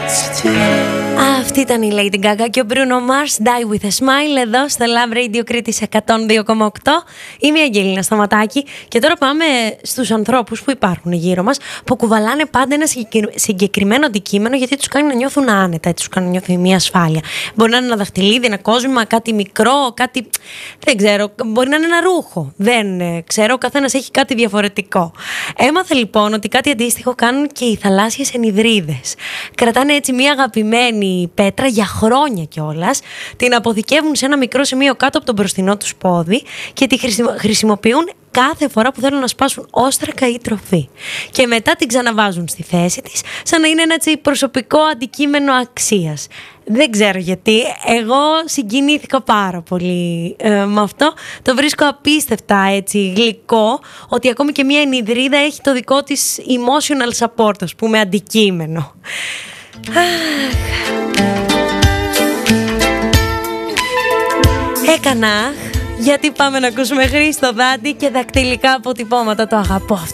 Αυτή ήταν η Lady Gaga και ο Bruno Mars, Die With A Smile, εδώ στο Love Radio Κρήτης 102,8. Είμαι η Αγγελίνα Σταματάκη και τώρα πάμε στους ανθρώπους που υπάρχουν γύρω μας, που κουβαλάνε πάντα ένα συγκεκριμένο αντικείμενο γιατί τους κάνει να νιώθουν άνετα, έτσι τους κάνει να νιώθουν μια ασφάλεια. Μπορεί να είναι ένα δαχτυλίδι, ένα κόσμημα, κάτι μικρό, κάτι. Δεν ξέρω, μπορεί να είναι ένα ρούχο. Δεν ξέρω, ο καθένας έχει κάτι διαφορετικό. Έμαθα λοιπόν ότι κάτι αντίστοιχο κάνουν και οι θαλάσσιες ενιδρίδες. Κρατάνε έτσι μια αγαπημένη πέτρα για χρόνια κιόλας, την αποθηκεύουν σε ένα μικρό σημείο κάτω από τον μπροστινό τους πόδι και τη χρησιμοποιούν κάθε φορά που θέλουν να σπάσουν όστρακα ή τροφή. Και μετά την ξαναβάζουν στη θέση της, σαν να είναι ένα έτσι προσωπικό αντικείμενο αξίας. Δεν ξέρω γιατί, εγώ συγκινήθηκα πάρα πολύ με αυτό. Το βρίσκω απίστευτα έτσι γλυκό, ότι ακόμη και μια ενιδρίδα έχει το δικό της emotional support, ας πούμε, αντικείμενο. Έκανα γιατί πάμε να ακούσουμε Χρήστο Δάντη και δακτυλικά αποτυπώματα. Το αγαπώ αυτό.